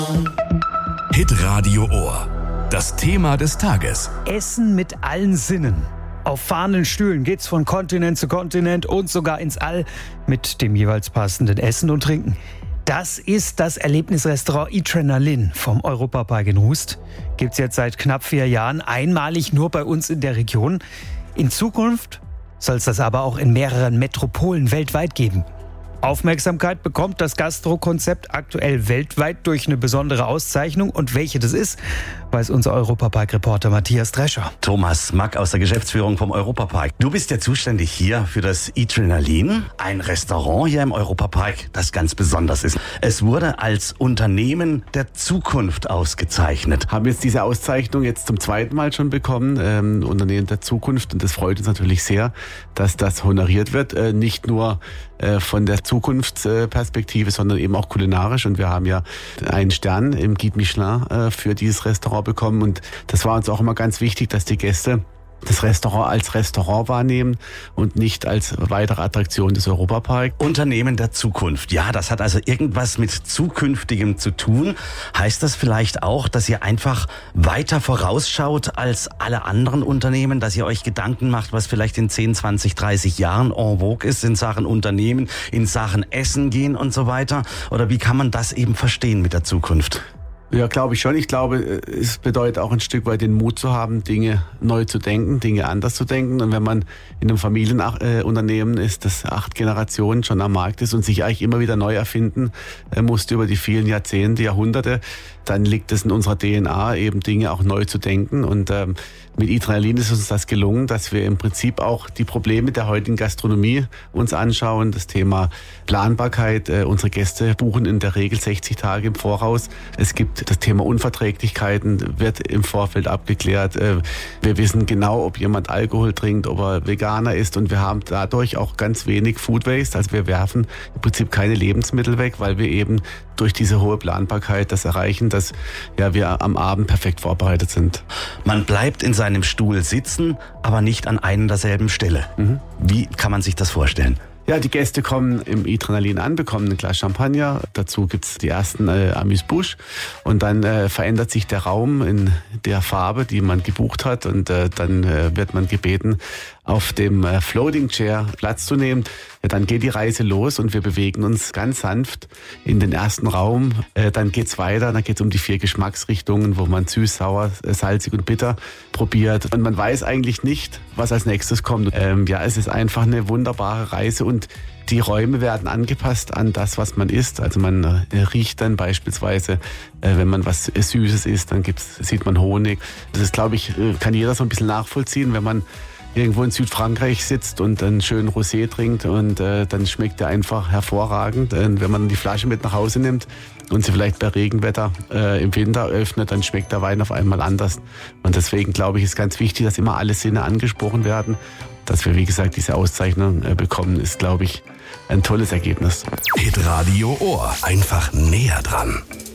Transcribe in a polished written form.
Hitradio Ohr. Das Thema des Tages. Essen mit allen Sinnen. Auf fahrenden Stühlen geht's von Kontinent zu Kontinent und sogar ins All mit dem jeweils passenden Essen und Trinken. Das ist das Erlebnisrestaurant Adrenalin vom Europapark in Rust. Gibt's jetzt seit knapp 4 Jahren, einmalig nur bei uns in der Region. In Zukunft soll es das aber auch in mehreren Metropolen weltweit geben. Aufmerksamkeit bekommt das Gastro-Konzept aktuell weltweit durch eine besondere Auszeichnung. Und welche das ist, weiß unser Europapark-Reporter Matthias Drescher. Thomas Mack aus der Geschäftsführung vom Europapark. Du bist ja zuständig hier für das Adrenalin, ein Restaurant hier im Europapark, das ganz besonders ist. Es wurde als Unternehmen der Zukunft ausgezeichnet. Haben jetzt diese Auszeichnung jetzt zum 2. Mal schon bekommen, Unternehmen der Zukunft. Und das freut uns natürlich sehr, dass das honoriert wird. Nicht nur von der Zukunftsperspektive, sondern eben auch kulinarisch. Und wir haben ja einen Stern im Guide Michelin für dieses Restaurant bekommen. Und das war uns auch immer ganz wichtig, dass die Gäste das Restaurant als Restaurant wahrnehmen und nicht als weitere Attraktion des Europaparks. Unternehmen der Zukunft. Ja, das hat also irgendwas mit Zukünftigem zu tun. Heißt das vielleicht auch, dass ihr einfach weiter vorausschaut als alle anderen Unternehmen, dass ihr euch Gedanken macht, was vielleicht in 10, 20, 30 Jahren en vogue ist in Sachen Unternehmen, in Sachen Essen gehen und so weiter? Oder wie kann man das eben verstehen mit der Zukunft? Ja, glaube ich schon. Ich glaube, es bedeutet auch ein Stück weit den Mut zu haben, Dinge neu zu denken, Dinge anders zu denken. Und wenn man in einem Familienunternehmen ist, das 8 Generationen schon am Markt ist und sich eigentlich immer wieder neu erfinden musste über die vielen Jahrzehnte, Jahrhunderte, dann liegt es in unserer DNA, eben Dinge auch neu zu denken. Und mit Adrenalin ist uns das gelungen, dass wir im Prinzip auch die Probleme der heutigen Gastronomie uns anschauen. Das Thema Planbarkeit. Unsere Gäste buchen in der Regel 60 Tage im Voraus. Es gibt das Thema Unverträglichkeiten, wird im Vorfeld abgeklärt. Wir wissen genau, ob jemand Alkohol trinkt, ob er Veganer ist. Und wir haben dadurch auch ganz wenig Food Waste. Also wir werfen im Prinzip keine Lebensmittel weg, weil wir eben durch diese hohe Planbarkeit das erreichen, dass wir am Abend perfekt vorbereitet sind. Man bleibt in seinem Stuhl sitzen, aber nicht an einer derselben Stelle. Wie kann man sich das vorstellen? Ja, die Gäste kommen im Adrenalin an, bekommen ein Glas Champagner. Dazu gibt's die ersten Amuse-Bouche. Und dann verändert sich der Raum in der Farbe, die man gebucht hat. Und dann wird man gebeten, auf dem Floating Chair Platz zu nehmen. Ja, dann geht die Reise los und wir bewegen uns ganz sanft in den ersten Raum. Dann geht's weiter, dann geht's um die 4 Geschmacksrichtungen, wo man süß, sauer, salzig und bitter probiert. Und man weiß eigentlich nicht, was als nächstes kommt. Es ist einfach eine wunderbare Reise und die Räume werden angepasst an das, was man isst. Also man riecht dann beispielsweise, wenn man was Süßes isst, dann sieht man Honig. Das ist, glaube ich, kann jeder so ein bisschen nachvollziehen, wenn man irgendwo in Südfrankreich sitzt und einen schönen Rosé trinkt und dann schmeckt der einfach hervorragend. Wenn man die Flasche mit nach Hause nimmt und sie vielleicht bei Regenwetter im Winter öffnet, dann schmeckt der Wein auf einmal anders. Und deswegen glaube ich, ist ganz wichtig, dass immer alle Sinne angesprochen werden. Dass wir, wie gesagt, diese Auszeichnung bekommen, ist, glaube ich, ein tolles Ergebnis. Hitradio Ohr. Einfach näher dran.